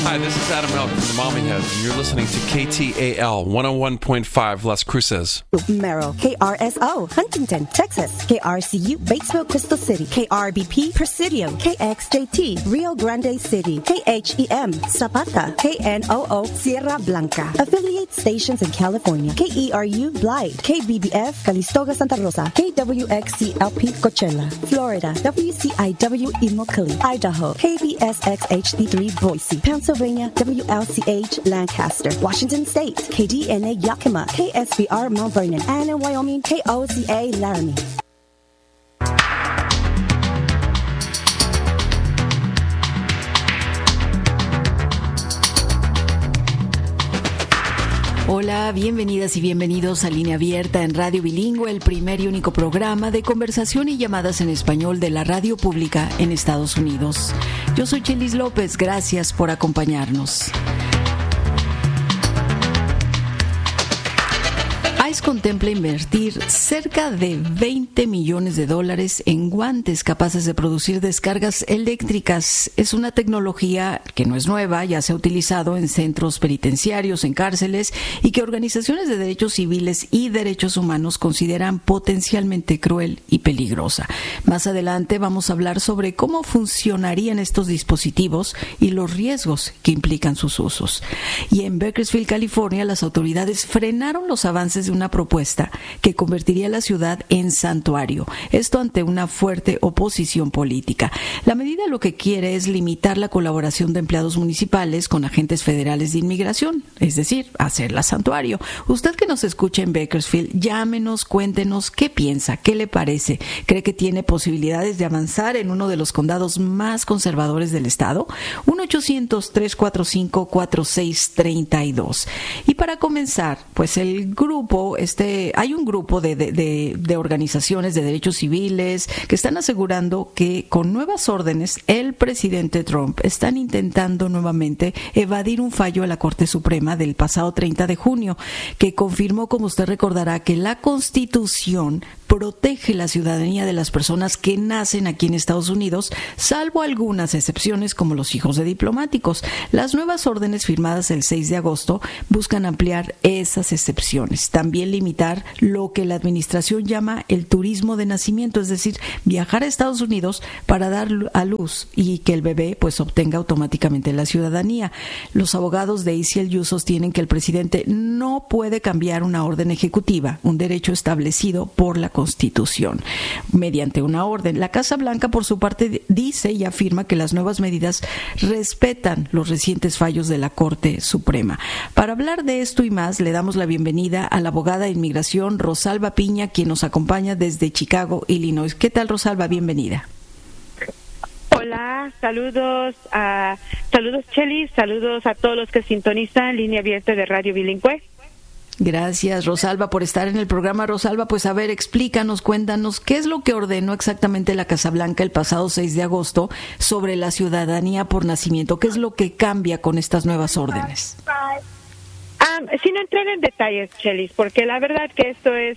Hi, this is Adam Elk from the Mommy Heads, and you're listening to KTAL 101.5 Las Cruces. Merrill, KRSO, Huntington, Texas, KRCU, Batesville, Crystal City, KRBP, Presidio, KXJT, Rio Grande City, KHEM, Zapata, KNOO, Sierra Blanca. Affiliate stations in California, KERU, Blythe, KBBF, Calistoga, Santa Rosa, KWXCLP, Coachella, Florida, WCIW, Immokalee, Idaho, KBSXHD3, Boise, Pennsylvania, WLCH, Lancaster, Washington State, KDNA, Yakima, KSBR, Mount Vernon, and in Wyoming, KOCA, Laramie. Hola, bienvenidas y bienvenidos a Línea Abierta en Radio Bilingüe, el primer y único programa de conversación y llamadas en español de la radio pública en Estados Unidos. Yo soy Chelis López, gracias por acompañarnos. ICE contempla invertir cerca de $20 millones en guantes capaces de producir descargas eléctricas. Es una tecnología que no es nueva, ya se ha utilizado en centros penitenciarios, en cárceles, y que organizaciones de derechos civiles y derechos humanos consideran potencialmente cruel y peligrosa. Más adelante vamos a hablar sobre cómo funcionarían estos dispositivos y los riesgos que implican sus usos. Y en Bakersfield, California, las autoridades frenaron los avances de una propuesta que convertiría la ciudad en santuario. Esto ante una fuerte oposición política. La medida lo que quiere es limitar la colaboración de empleados municipales con agentes federales de inmigración, es decir, hacerla santuario. Usted que nos escucha en Bakersfield, llámenos, cuéntenos qué piensa, qué le parece. ¿Cree que tiene posibilidades de avanzar en uno de los condados más conservadores del estado? 1-800-345-4632. Y para comenzar, pues hay un grupo de organizaciones de derechos civiles que están asegurando que con nuevas órdenes el presidente Trump están intentando nuevamente evadir un fallo de la Corte Suprema del pasado 30 de junio que confirmó, como usted recordará, que la Constitución protege la ciudadanía de las personas que nacen aquí en Estados Unidos, salvo algunas excepciones como los hijos de diplomáticos. Las nuevas órdenes firmadas el 6 de agosto buscan ampliar esas excepciones, también limitar lo que la administración llama el turismo de nacimiento, es decir, viajar a Estados Unidos para dar a luz y que el bebé pues obtenga automáticamente la ciudadanía. Los abogados de ACLU sostienen que el presidente no puede cambiar una orden ejecutiva, un derecho establecido por la Constitución, mediante una orden. La Casa Blanca, por su parte, dice y afirma que las nuevas medidas respetan los recientes fallos de la Corte Suprema. Para hablar de esto y más, le damos la bienvenida a la abogada de inmigración Rosalba Piña, quien nos acompaña desde Chicago, Illinois. ¿Qué tal, Rosalba? Bienvenida. Hola, saludos Chelis, saludos a todos los que sintonizan Línea Abierta de Radio Bilingüe. Gracias, Rosalba, por estar en el programa. Rosalba, pues a ver, explícanos, cuéntanos, ¿qué es lo que ordenó exactamente la Casa Blanca el pasado 6 de agosto sobre la ciudadanía por nacimiento? ¿Qué es lo que cambia con estas nuevas órdenes? Sin entrar en detalles, Chelis, porque la verdad que esto es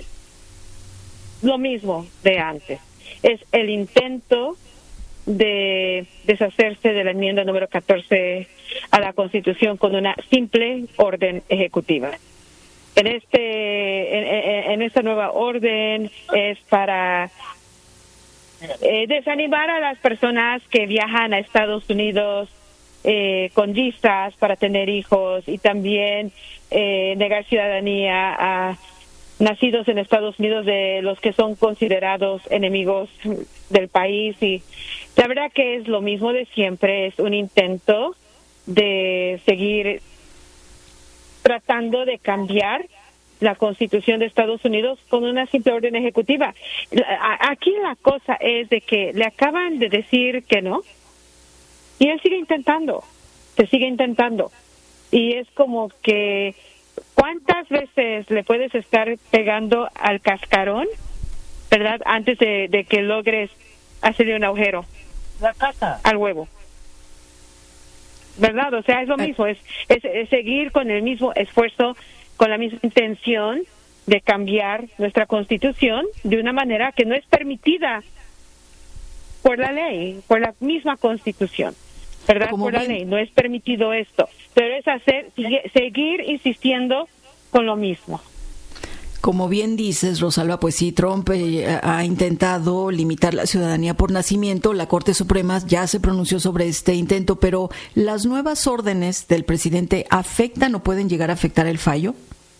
lo mismo de antes. Es el intento de deshacerse de la enmienda número 14 a la Constitución con una simple orden ejecutiva. En esta nueva orden es para desanimar a las personas que viajan a Estados Unidos con visas para tener hijos y también negar ciudadanía a nacidos en Estados Unidos de los que son considerados enemigos del país. Y la verdad que es lo mismo de siempre, es un intento de seguir tratando de cambiar la Constitución de Estados Unidos con una simple orden ejecutiva. Aquí la cosa es de que le acaban de decir que no, y él sigue intentando, se sigue intentando. Y es como que, ¿cuántas veces le puedes estar pegando al cascarón, verdad, antes de que logres hacerle un agujero al huevo? ¿Verdad? O sea, es lo mismo, es seguir con el mismo esfuerzo, con la misma intención de cambiar nuestra Constitución de una manera que no es permitida por la ley, por la misma Constitución. ¿verdad? Por la ley, no es permitido esto, pero es seguir insistiendo con lo mismo. Como bien dices, Rosalba, pues sí, Trump ha intentado limitar la ciudadanía por nacimiento. La Corte Suprema ya se pronunció sobre este intento, pero ¿las nuevas órdenes del presidente afectan o pueden llegar a afectar el fallo?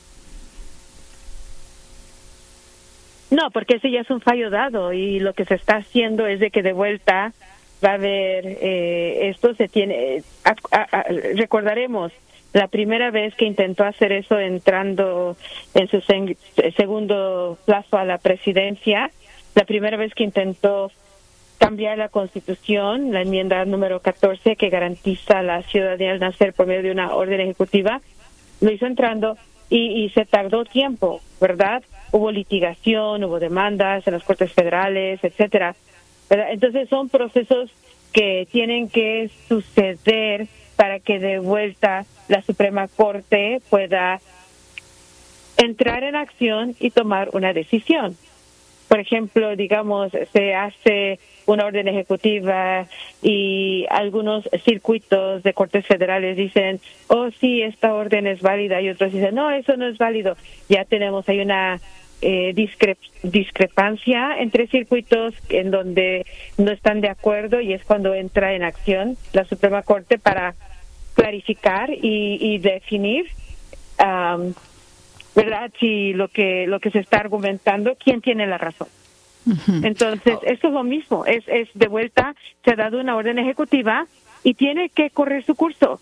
No, porque ese ya es un fallo dado y lo que se está haciendo es de que de vuelta va a haber esto se tiene recordaremos la primera vez que intentó hacer eso entrando en su segundo plazo a la presidencia, la primera vez que intentó cambiar la Constitución, la enmienda número 14 que garantiza la ciudadanía al nacer por medio de una orden ejecutiva, lo hizo entrando y se tardó tiempo, ¿verdad? Hubo litigación, hubo demandas en las cortes federales, etcétera, ¿verdad? Entonces son procesos que tienen que suceder para que de vuelta la Suprema Corte pueda entrar en acción y tomar una decisión. Por ejemplo, digamos, se hace una orden ejecutiva y algunos circuitos de cortes federales dicen, oh, sí, esta orden es válida, y otros dicen, no, eso no es válido. Ya tenemos ahí una discrepancia entre circuitos en donde no están de acuerdo y es cuando entra en acción la Suprema Corte para clarificar y definir, ¿verdad? Si lo que se está argumentando, quién tiene la razón. Entonces, esto es lo mismo, es de vuelta, se ha dado una orden ejecutiva y tiene que correr su curso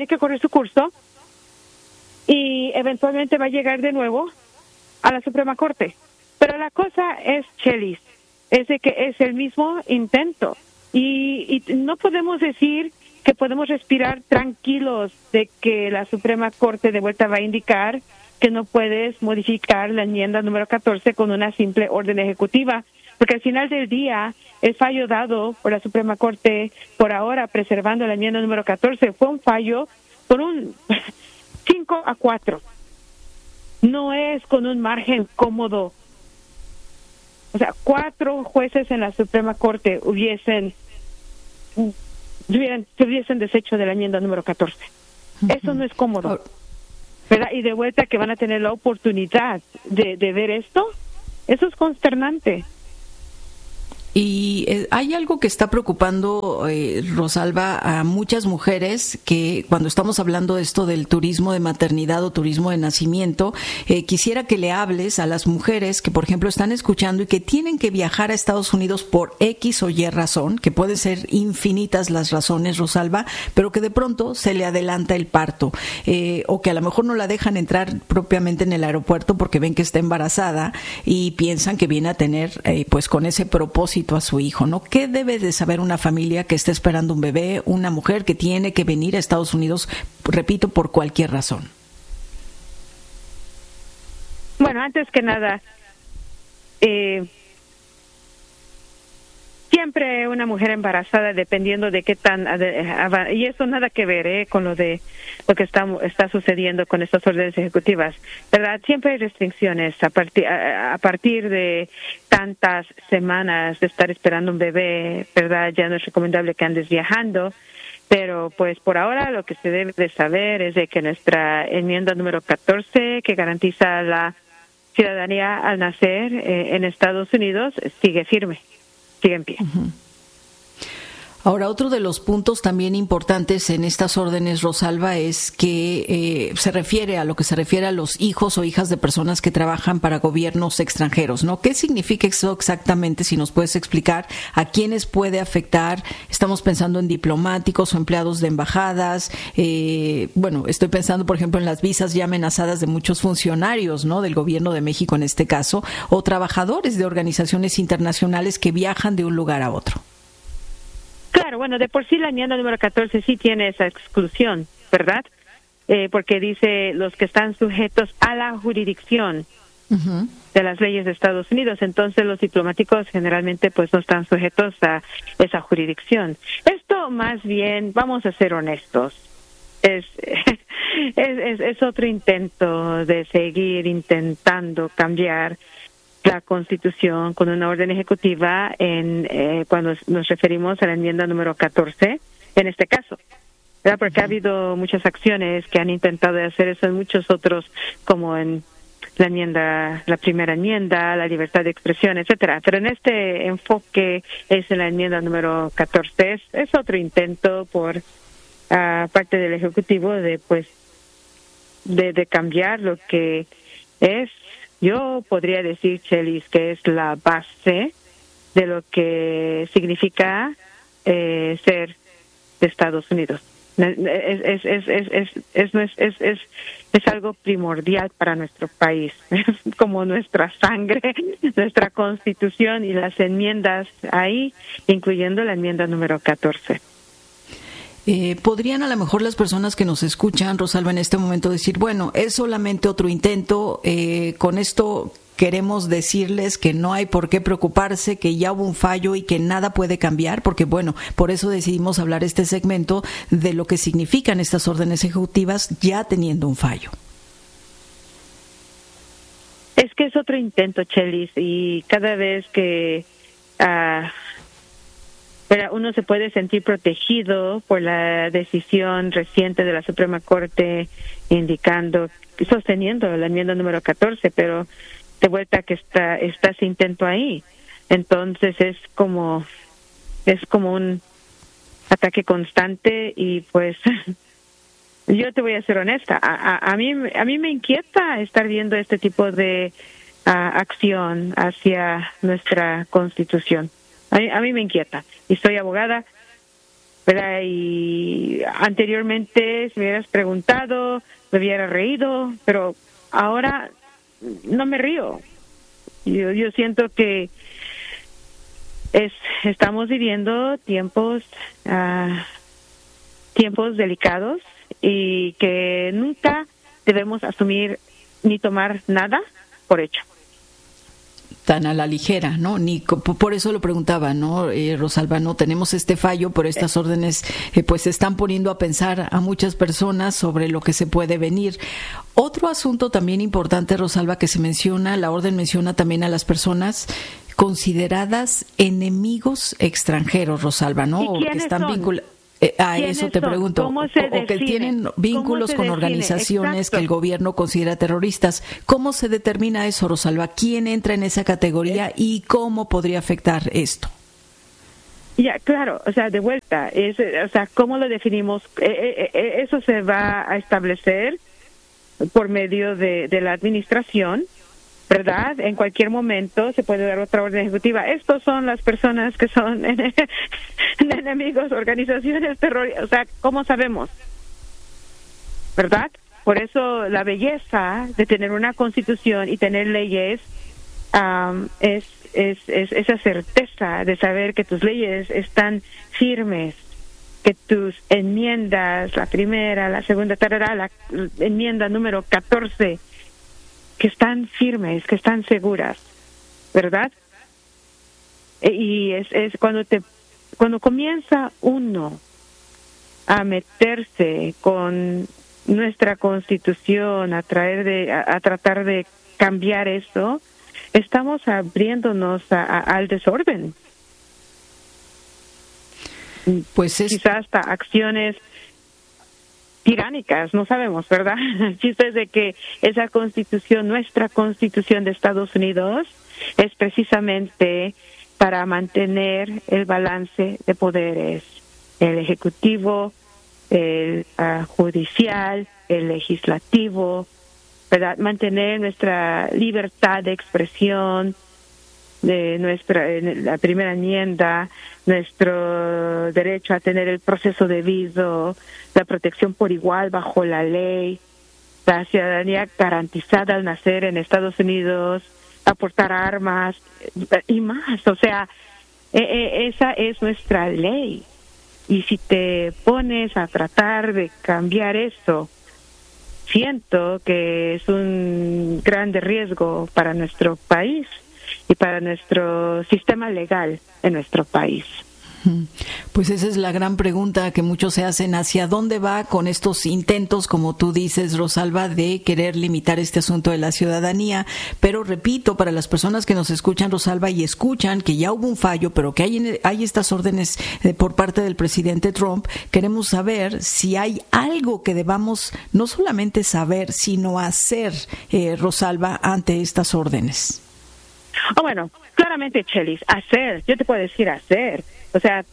y eventualmente va a llegar de nuevo a la Suprema Corte. Pero la cosa es, Chelis, es de que es el mismo intento y no podemos decir que podemos respirar tranquilos de que la Suprema Corte de vuelta va a indicar que no puedes modificar la enmienda número 14 con una simple orden ejecutiva, porque al final del día el fallo dado por la Suprema Corte por ahora preservando la enmienda número 14 fue un fallo por un 5-4. No es con un margen cómodo. O sea, 4 jueces en la Suprema Corte se hubiesen deshecho de la enmienda número 14. Eso no es cómodo, ¿verdad? Y de vuelta que van a tener la oportunidad de ver esto, eso es consternante. Y hay algo que está preocupando, Rosalba, a muchas mujeres que cuando estamos hablando de esto del turismo de maternidad o turismo de nacimiento, quisiera que le hables a las mujeres que, por ejemplo, están escuchando y que tienen que viajar a Estados Unidos por X o Y razón, que pueden ser infinitas las razones, Rosalba, pero que de pronto se le adelanta el parto, o que a lo mejor no la dejan entrar propiamente en el aeropuerto porque ven que está embarazada y piensan que viene a tener, pues con ese propósito a su hijo, ¿no? ¿Qué debe de saber una familia que está esperando un bebé, una mujer que tiene que venir a Estados Unidos, repito, por cualquier razón? Bueno, antes que nada, siempre una mujer embarazada, dependiendo de qué tan y eso nada que ver con lo que está sucediendo con estas órdenes ejecutivas, ¿verdad? Siempre hay restricciones a partir de tantas semanas de estar esperando un bebé, ¿verdad? Ya no es recomendable que andes viajando, pero pues por ahora lo que se debe de saber es de que nuestra enmienda número 14, que garantiza la ciudadanía al nacer en Estados Unidos, sigue firme. Sigue en pie. Ahora, otro de los puntos también importantes en estas órdenes, Rosalba, es que se refiere a los hijos o hijas de personas que trabajan para gobiernos extranjeros, ¿no? ¿Qué significa eso exactamente? Si nos puedes explicar a quiénes puede afectar. Estamos pensando en diplomáticos o empleados de embajadas. Bueno, estoy pensando, por ejemplo, en las visas ya amenazadas de muchos funcionarios, ¿no? Del gobierno de México en este caso, o trabajadores de organizaciones internacionales que viajan de un lugar a otro. Claro, bueno, de por sí la enmienda número 14 sí tiene esa exclusión, ¿verdad? Porque dice los que están sujetos a la jurisdicción de las leyes de Estados Unidos. Entonces los diplomáticos generalmente pues no están sujetos a esa jurisdicción. Esto más bien, vamos a ser honestos, es otro intento de seguir intentando cambiar la Constitución con una orden ejecutiva cuando nos referimos a la enmienda número 14, en este caso, ¿verdad? Porque ha habido muchas acciones que han intentado hacer eso en muchos otros, como en la primera enmienda, la libertad de expresión, etcétera. Pero en este enfoque es en la enmienda número 14, es otro intento por parte del Ejecutivo de cambiar lo que es, yo podría decir, Chelis, que es la base de lo que significa ser de Estados Unidos. Es algo primordial para nuestro país, es como nuestra sangre, nuestra Constitución y las enmiendas ahí, incluyendo la enmienda número 14. ¿Podrían a lo mejor las personas que nos escuchan, Rosalba, en este momento decir, bueno, es solamente otro intento, con esto queremos decirles que no hay por qué preocuparse, que ya hubo un fallo y que nada puede cambiar? Porque, bueno, por eso decidimos hablar este segmento de lo que significan estas órdenes ejecutivas ya teniendo un fallo. Es que es otro intento, Chelis, y cada vez que uno se puede sentir protegido por la decisión reciente de la Suprema Corte sosteniendo la enmienda número 14, pero de vuelta que está ese intento ahí. Entonces es como un ataque constante y pues yo te voy a ser honesta, a mí me inquieta estar viendo este tipo de acción hacia nuestra Constitución. A mí me inquieta y soy abogada, ¿verdad? Y anteriormente si me hubieras preguntado me hubiera reído, pero ahora no me río. Yo siento que estamos viviendo tiempos delicados y que nunca debemos asumir ni tomar nada por hecho. Tan a la ligera, ¿no? Por eso lo preguntaba, ¿no? Rosalba, no tenemos este fallo, pero estas órdenes pues se están poniendo a pensar a muchas personas sobre lo que se puede venir. Otro asunto también importante, Rosalba, que se menciona, la orden menciona también a las personas consideradas enemigos extranjeros, Rosalba, ¿no? ¿Y quiénes que están vinculados. A eso te pregunto, o que tienen vínculos con organizaciones que el gobierno considera terroristas. ¿Cómo se determina eso, Rosalba? ¿Quién entra en esa categoría y cómo podría afectar esto? Ya, claro, o sea, de vuelta, ¿cómo lo definimos? Eso se va a establecer por medio de la administración, ¿verdad? En cualquier momento se puede dar otra orden ejecutiva. Estos son las personas que son enemigos, organizaciones terroristas. O sea, ¿cómo sabemos? ¿Verdad? Por eso la belleza de tener una constitución y tener leyes es esa certeza de saber que tus leyes están firmes, que tus enmiendas, la primera, la segunda, la enmienda número 14, que están firmes, que están seguras, ¿verdad? Y es cuando comienza uno a meterse con nuestra Constitución, a tratar de cambiar eso, estamos abriéndonos al desorden. Pues quizás hasta acciones tiránicas, no sabemos, ¿verdad? El chiste es de que esa Constitución, nuestra Constitución de Estados Unidos, es precisamente para mantener el balance de poderes, el ejecutivo, el judicial, el legislativo, ¿verdad? Mantener nuestra libertad de expresión, de la primera enmienda, nuestro derecho a tener el proceso debido, la protección por igual bajo la ley, la ciudadanía garantizada al nacer en Estados Unidos, aportar armas y más. O sea, esa es nuestra ley. Y si te pones a tratar de cambiar eso, siento que es un grande riesgo para nuestro país y para nuestro sistema legal en nuestro país. Pues esa es la gran pregunta que muchos se hacen, ¿hacia dónde va con estos intentos, como tú dices, Rosalba, de querer limitar este asunto de la ciudadanía? Pero repito, para las personas que nos escuchan, Rosalba, y escuchan que ya hubo un fallo, pero que hay estas órdenes por parte del presidente Trump, queremos saber si hay algo que debamos no solamente saber, sino hacer, Rosalba, ante estas órdenes. Bueno, claramente, Chelis, hacer, yo te puedo decir hacer. O sea,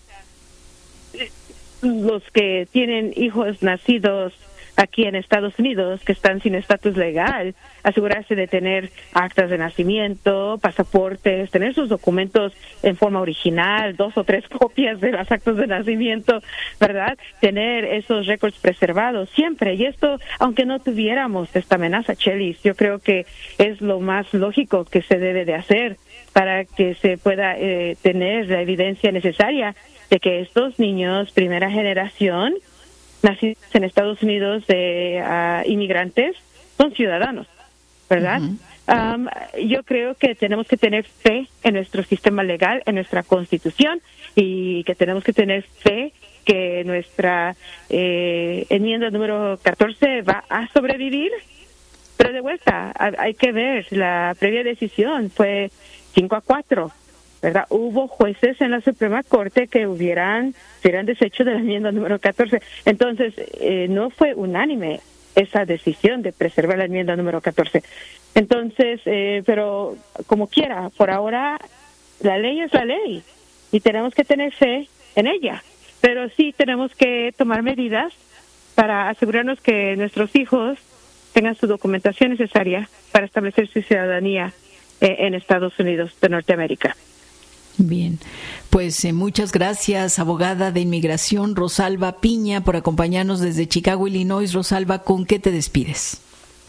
los que tienen hijos nacidos aquí en Estados Unidos, que están sin estatus legal, asegurarse de tener actas de nacimiento, pasaportes, tener sus documentos en forma original, 2 o 3 copias de las actas de nacimiento, ¿verdad? Tener esos récords preservados siempre. Y esto, aunque no tuviéramos esta amenaza, Chelis, yo creo que es lo más lógico que se debe de hacer para que se pueda tener la evidencia necesaria de que estos niños, primera generación, nacidos en Estados Unidos de inmigrantes, son ciudadanos, ¿verdad? Yo creo que tenemos que tener fe en nuestro sistema legal, en nuestra Constitución, y que tenemos que tener fe que nuestra enmienda número 14 va a sobrevivir. Pero de vuelta, hay que ver, la previa decisión fue 5-4, ¿verdad? Hubo jueces en la Suprema Corte que hubieran deshecho de la enmienda número 14. Entonces, no fue unánime esa decisión de preservar la enmienda número 14. Entonces, pero como quiera, por ahora, la ley es la ley y tenemos que tener fe en ella. Pero sí tenemos que tomar medidas para asegurarnos que nuestros hijos tengan su documentación necesaria para establecer su ciudadanía en Estados Unidos de Norteamérica. Bien, pues muchas gracias, abogada de inmigración Rosalba Piña, por acompañarnos desde Chicago, Illinois. Rosalba, ¿con qué te despides?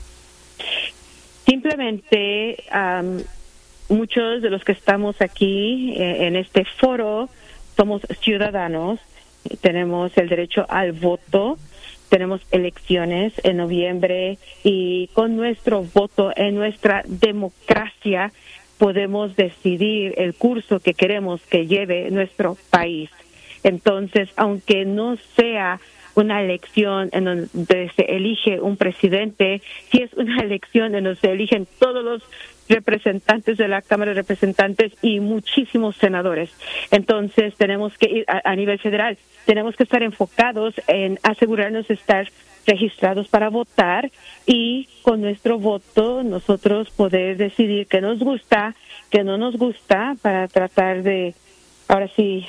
Simplemente, muchos de los que estamos aquí en este foro somos ciudadanos, tenemos el derecho al voto, tenemos elecciones en noviembre y con nuestro voto en nuestra democracia podemos decidir el curso que queremos que lleve nuestro país. Entonces, aunque no sea una elección en donde se elige un presidente, sí es una elección en donde se eligen todos los representantes de la Cámara de Representantes y muchísimos senadores. Entonces, tenemos que ir a nivel federal, tenemos que estar enfocados en asegurarnos de estar registrados para votar y con nuestro voto nosotros poder decidir qué nos gusta, qué no nos gusta, para tratar de, ahora sí,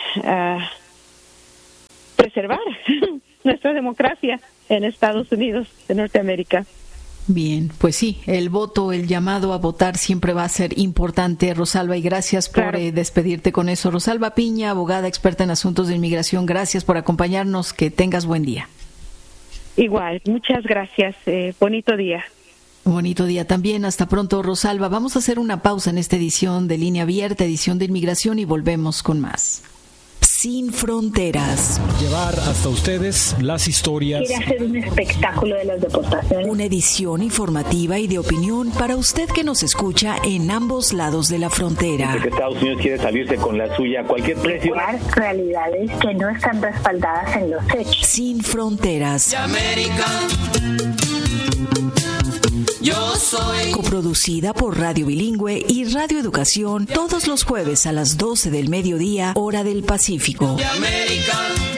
preservar nuestra democracia en Estados Unidos de Norteamérica. Bien, pues sí, el voto, el llamado a votar siempre va a ser importante, Rosalba, y gracias por despedirte con eso. Rosalba Piña, abogada experta en asuntos de inmigración, gracias por acompañarnos, que tengas buen día. Igual, muchas gracias, bonito día. Bonito día también, hasta pronto, Rosalba. Vamos a hacer una pausa en esta edición de Línea Abierta, edición de inmigración, y volvemos con más. Sin fronteras. Llevar hasta ustedes las historias. Quiere hacer un espectáculo de las deportaciones. Una edición informativa y de opinión para usted que nos escucha en ambos lados de la frontera. Que Estados Unidos quiere salirse con la suya a cualquier precio. Realidades que no están respaldadas en los hechos. Sin fronteras. Yo soy. Coproducida por Radio Bilingüe y Radio Educación, todos los jueves a las 12 del mediodía, hora del Pacífico. De América.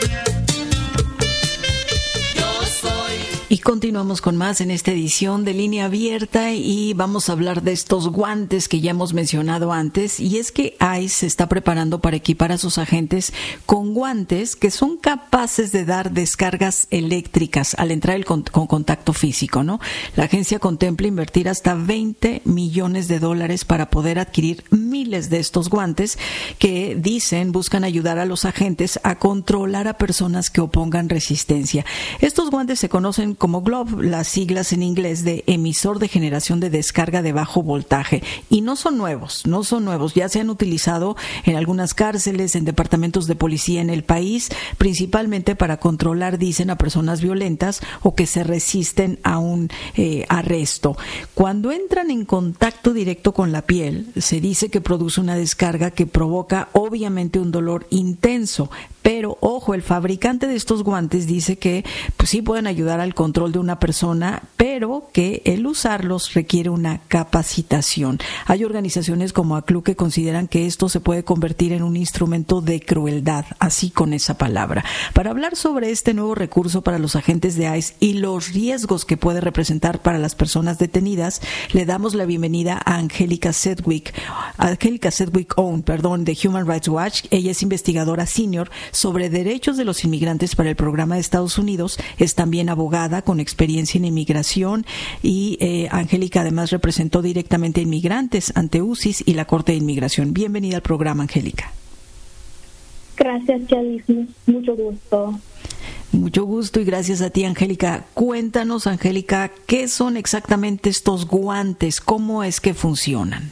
Yo soy. Y continuamos con más en esta edición de Línea Abierta y vamos a hablar de estos guantes que ya hemos mencionado antes, y es que ICE se está preparando para equipar a sus agentes con guantes que son capaces de dar descargas eléctricas al entrar con contacto físico, ¿no? La agencia contempla invertir hasta $20 millones para poder adquirir miles de estos guantes que buscan ayudar a los agentes a controlar a personas que opongan resistencia. Estos guantes se conocen son como GLOV, las siglas en inglés de emisor de generación de descarga de bajo voltaje. Y no son nuevos, ya se han utilizado en algunas cárceles, en departamentos de policía en el país, principalmente para controlar, dicen, a personas violentas o que se resisten a un arresto. Cuando entran en contacto directo con la piel, se dice que produce una descarga que provoca obviamente un dolor intenso. Pero, ojo, el fabricante de estos guantes dice que pues, sí pueden ayudar al control de una persona, pero que el usarlos requiere una capacitación. Hay organizaciones como ACLU que consideran que esto se puede convertir en un instrumento de crueldad, así con esa palabra. Para hablar sobre este nuevo recurso para los agentes de ICE y los riesgos que puede representar para las personas detenidas, le damos la bienvenida a Angélica Sedgwick Owen, de Human Rights Watch. Ella es investigadora senior sobre derechos de los inmigrantes para el programa de Estados Unidos, es también abogada con experiencia en inmigración y Angélica además representó directamente a inmigrantes ante UCIS y la Corte de Inmigración. Bienvenida al programa, Angélica. Gracias, Kelly. Mucho gusto. Mucho gusto y gracias a ti, Angélica. Cuéntanos, Angélica, ¿qué son exactamente estos guantes? ¿Cómo es que funcionan?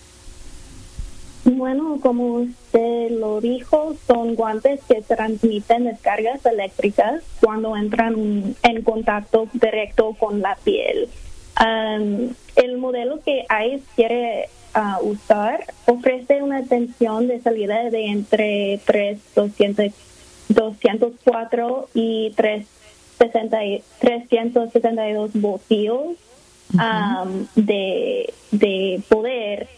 Bueno, como usted lo dijo, son guantes que transmiten descargas eléctricas cuando entran en contacto directo con la piel. El modelo que ICE quiere usar ofrece una tensión de salida de entre 204 y 362 voltios de poder.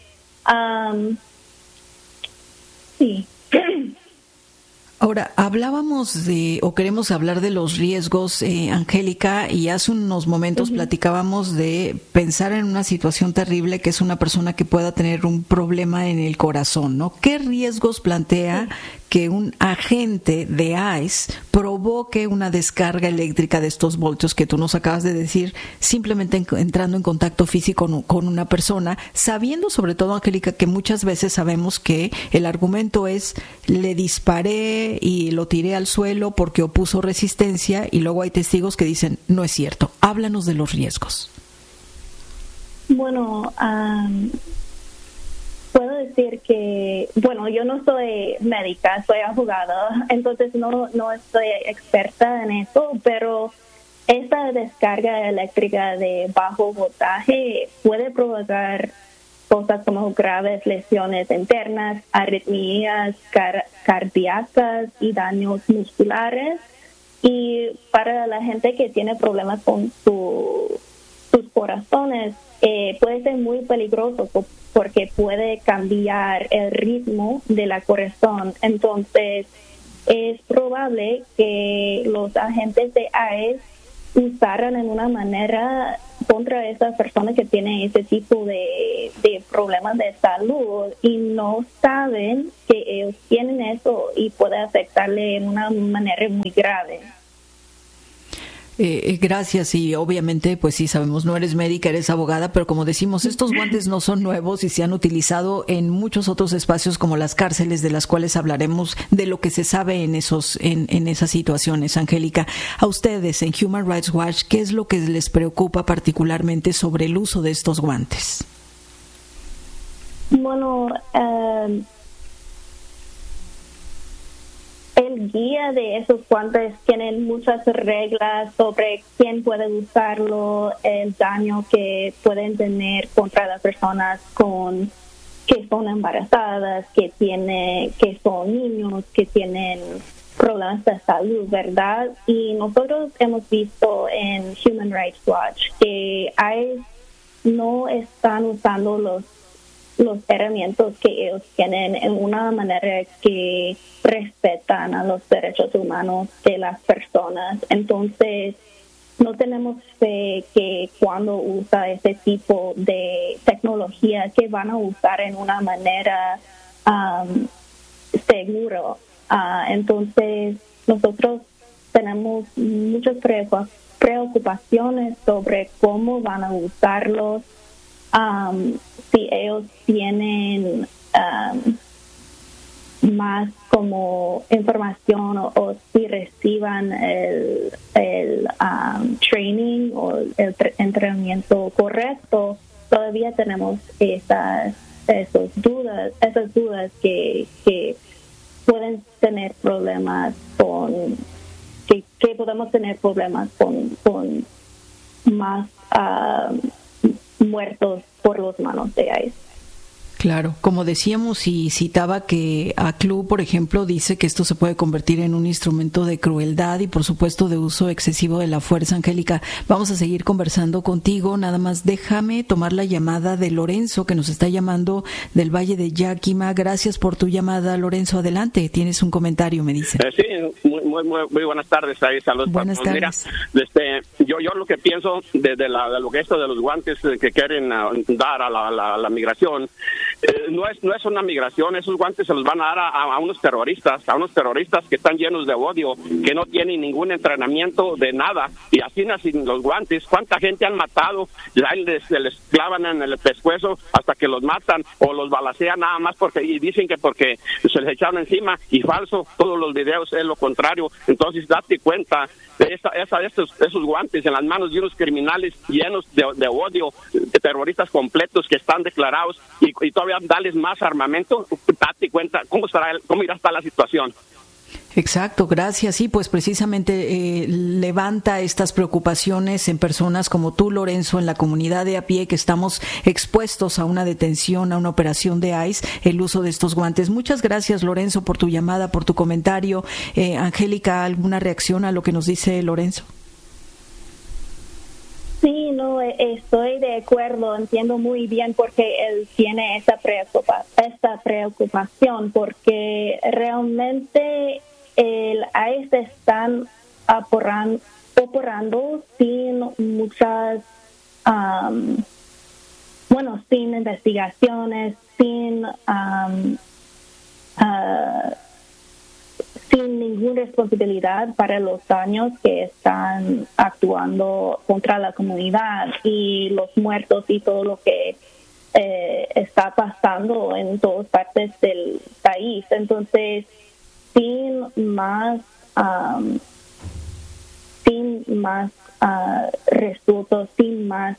Sí. Ahora, hablábamos o queremos hablar de los riesgos, Angélica, y hace unos momentos platicábamos de pensar en una situación terrible que es una persona que pueda tener un problema en el corazón, ¿no? ¿Qué riesgos plantea que un agente de ICE provoque una descarga eléctrica de estos voltios que tú nos acabas de decir, simplemente entrando en contacto físico con una persona, sabiendo sobre todo, Angélica, que muchas veces sabemos que el argumento es le disparé y lo tiré al suelo porque opuso resistencia, y luego hay testigos que dicen no es cierto? Háblanos de los riesgos. Bueno, puedo decir que, yo no soy médica, soy abogada, entonces no estoy experta en eso, pero esta descarga eléctrica de bajo voltaje puede provocar cosas como graves lesiones internas, arritmias cardíacas y daños musculares. Y para la gente que tiene problemas con sus corazones, puede ser muy peligroso porque puede cambiar el ritmo de la corazón. Entonces, es probable que los agentes de ICE usaran en una manera contra esas personas que tienen ese tipo de problemas de salud y no saben que ellos tienen eso y puede afectarle en una manera muy grave. Gracias, y obviamente pues sí sabemos, no eres médica, eres abogada, pero como decimos, estos guantes no son nuevos y se han utilizado en muchos otros espacios como las cárceles, de las cuales hablaremos de lo que se sabe en esas situaciones. Angélica, a ustedes en Human Rights Watch, ¿qué es lo que les preocupa particularmente sobre el uso de estos guantes? Bueno, el guía de esos guantes tienen muchas reglas sobre quién puede usarlo, el daño que pueden tener contra las personas que son embarazadas, que son niños, que tienen problemas de salud, ¿verdad? Y nosotros hemos visto en Human Rights Watch que no están usando los herramientas que ellos tienen en una manera que respetan a los derechos humanos de las personas. Entonces, no tenemos fe que cuando usa ese tipo de tecnología que van a usar en una manera segura. Entonces, nosotros tenemos muchas preocupaciones sobre cómo van a usarlos. Si ellos tienen más como información o si reciban el training o el entrenamiento correcto, todavía tenemos esas dudas que pueden tener problemas que podemos tener problemas con más muertos por las manos de ICE. Claro, como decíamos y citaba que ACLU, por ejemplo, dice que esto se puede convertir en un instrumento de crueldad y, por supuesto, de uso excesivo de la fuerza. Angélica, vamos a seguir conversando contigo. Nada más déjame tomar la llamada de Lorenzo, que nos está llamando del Valle de Yakima. Gracias por tu llamada, Lorenzo. Adelante, tienes un comentario, me dice. Sí, muy buenas tardes. Ahí, saludos. Buenas tardes. Mira, yo lo que pienso de lo que esto de los guantes que quieren dar a la migración, no es una migración. Esos guantes se los van a dar a unos terroristas que están llenos de odio, que no tienen ningún entrenamiento de nada, y así sin los guantes, ¿cuánta gente han matado? Se les clavan en el pescuezo hasta que los matan o los balacean nada más y dicen que porque se les echaron encima, y falso, todos los videos es lo contrario. Entonces date cuenta, esos guantes en las manos de unos criminales llenos de odio, de terroristas completos que están declarados, y todavía darles más armamento. Date cuenta cómo irá a estar la situación. Exacto, gracias. Sí, pues precisamente levanta estas preocupaciones en personas como tú, Lorenzo, en la comunidad de a pie, que estamos expuestos a una detención, a una operación de ICE, el uso de estos guantes. Muchas gracias, Lorenzo, por tu llamada, por tu comentario. Angélica, ¿alguna reacción a lo que nos dice Lorenzo? Sí, no, estoy de acuerdo, entiendo muy bien por qué él tiene esta preocupación, porque realmente el ICE están operando sin muchas, sin investigaciones, sin ninguna responsabilidad para los daños que están actuando contra la comunidad y los muertos y todo lo que está pasando en todas partes del país. Entonces, sin más resultados, sin más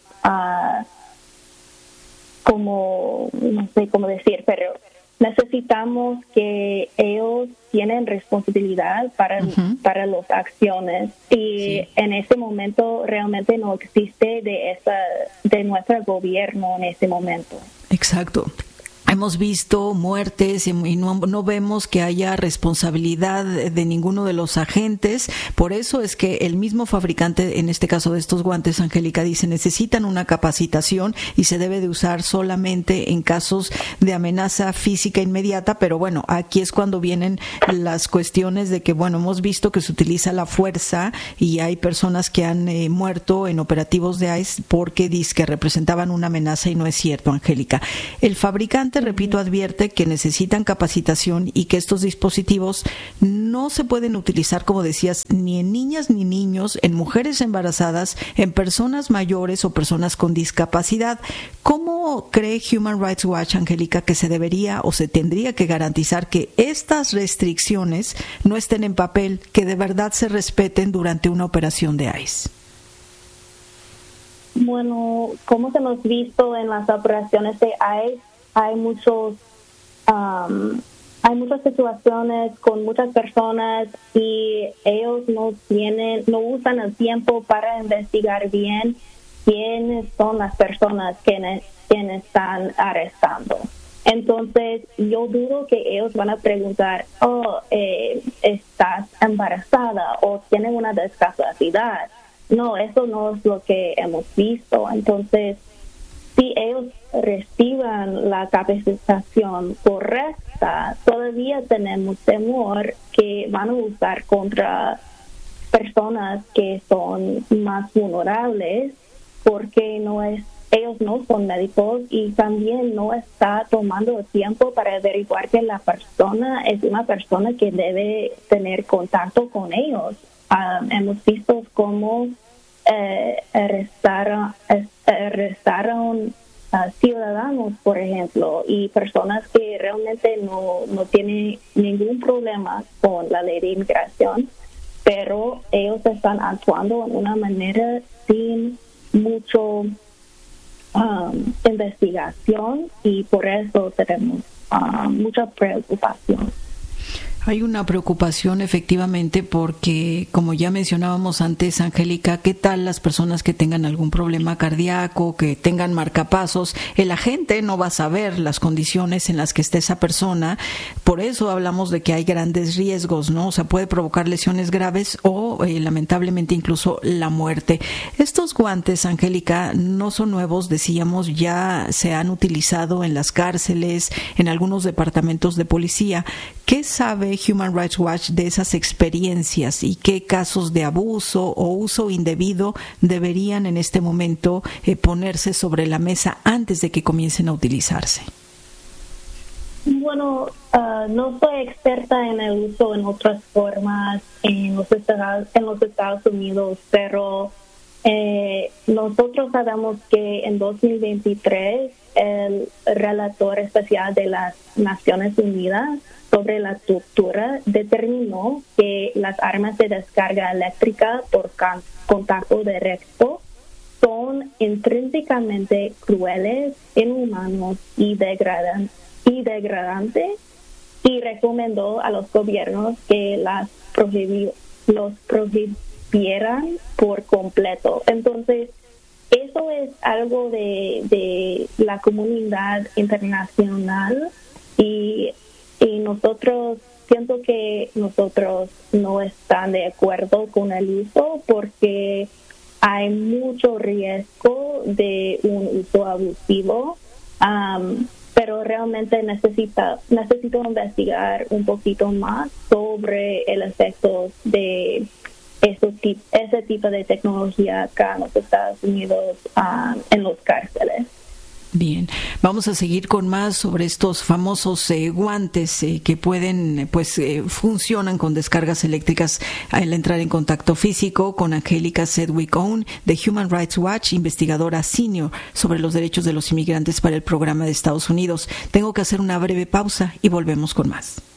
no sé cómo decir, pero necesitamos que ellos tienen responsabilidad para las acciones, y en este momento realmente no existe de nuestro gobierno en este momento. Exacto. Hemos visto muertes y no vemos que haya responsabilidad de ninguno de los agentes. Por eso es que el mismo fabricante, en este caso de estos guantes, Angélica, dice necesitan una capacitación y se debe de usar solamente en casos de amenaza física inmediata. Pero bueno, aquí es cuando vienen las cuestiones de que, bueno, hemos visto que se utiliza la fuerza y hay personas que han muerto en operativos de ICE porque dizque representaban una amenaza, y no es cierto, Angélica. El fabricante, repito, advierte que necesitan capacitación y que estos dispositivos no se pueden utilizar, como decías, ni en niñas ni niños, en mujeres embarazadas, en personas mayores o personas con discapacidad. ¿Cómo cree Human Rights Watch, Angélica, que se debería o se tendría que garantizar que estas restricciones no estén en papel, que de verdad se respeten durante una operación de ICE? Bueno, como hemos visto en las operaciones de ICE, hay muchas situaciones con muchas personas y ellos no usan el tiempo para investigar bien quiénes son las personas que están arrestando. Entonces, yo dudo que ellos van a preguntar, ¿estás embarazada o tienes una discapacidad? No, eso no es lo que hemos visto. Entonces, si ellos reciban la capacitación correcta, todavía tenemos temor que van a usar contra personas que son más vulnerables, porque ellos no son médicos y también no está tomando el tiempo para averiguar que la persona es una persona que debe tener contacto con ellos. Hemos visto cómo arrestaron ciudadanos, por ejemplo, y personas que realmente no tienen ningún problema con la ley de inmigración, pero ellos están actuando de una manera sin mucho investigación, y por eso tenemos mucha preocupación. Hay una preocupación efectivamente porque, como ya mencionábamos antes, Angélica, ¿qué tal las personas que tengan algún problema cardíaco, que tengan marcapasos? El agente no va a saber las condiciones en las que está esa persona, por eso hablamos de que hay grandes riesgos, ¿no? O sea, puede provocar lesiones graves o lamentablemente incluso la muerte. Estos guantes, Angélica, no son nuevos, decíamos, ya se han utilizado en las cárceles, en algunos departamentos de policía. ¿Qué sabe Human Rights Watch de esas experiencias y qué casos de abuso o uso indebido deberían en este momento ponerse sobre la mesa antes de que comiencen a utilizarse? Bueno, no soy experta en el uso en otras formas en los Estados Unidos, pero nosotros sabemos que en 2023 el relator especial de las Naciones Unidas sobre la tortura determinó que las armas de descarga eléctrica por contacto directo son intrínsecamente crueles, inhumanos y degradantes, y recomendó a los gobiernos que los prohibieran por completo. Entonces, eso es algo de la comunidad internacional, y nosotros, siento que nosotros no están de acuerdo con el uso porque hay mucho riesgo de un uso abusivo, pero realmente necesito investigar un poquito más sobre el efecto de ese tipo de tecnología acá en los Estados Unidos, en los cárceles. Bien, vamos a seguir con más sobre estos famosos guantes que pueden, funcionan con descargas eléctricas al entrar en contacto físico, con Angélica Sedgwick-Owen de Human Rights Watch, investigadora senior sobre los derechos de los inmigrantes para el programa de Estados Unidos. Tengo que hacer una breve pausa y volvemos con más.